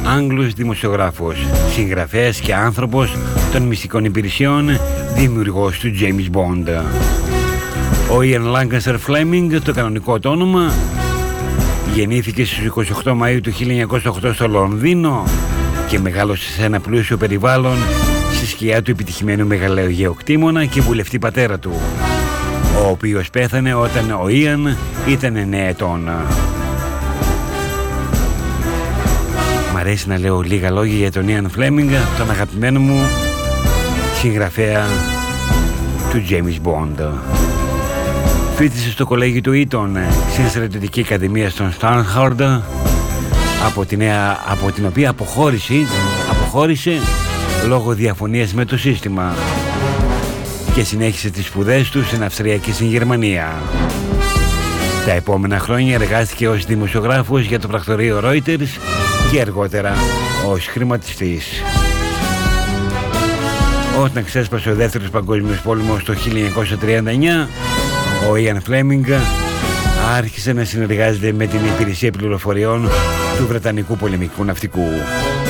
Άγγλος δημοσιογράφος, συγγραφέας και άνθρωπος των μυστικών υπηρεσιών, δημιουργός του James Bond. Ο Ian Lancaster Fleming, το κανονικό του όνομα, γεννήθηκε στις 28 Μαΐου του 1908 στο Λονδίνο και μεγάλωσε σε ένα πλούσιο περιβάλλον στη σκιά του επιτυχημένου μεγαλογεωκτήμονα και βουλευτή πατέρα του, ο οποίος πέθανε όταν ο Ιαν ήταν 9 ετών. Μ' αρέσει να λέω λίγα λόγια για τον Ιαν Φλέμινγκ, τον αγαπημένο μου συγγραφέα του James Bond. Φοιτήσε στο κολέγιο του Ήτον στην στρατιωτική ακαδημία στον Στάνχαρντ, από την οποία αποχώρησε λόγω διαφωνίας με το σύστημα και συνέχισε τις σπουδές του στην Αυστρία και στην Γερμανία. Τα επόμενα χρόνια εργάστηκε ως δημοσιογράφος για το πρακτορείο Reuters και αργότερα ως χρηματιστής. Όταν ξέσπασε ο δεύτερος παγκόσμιος πόλεμος το 1939, ο Ιαν Φλέμινγκ άρχισε να συνεργάζεται με την υπηρεσία πληροφοριών του Βρετανικού πολεμικού ναυτικού.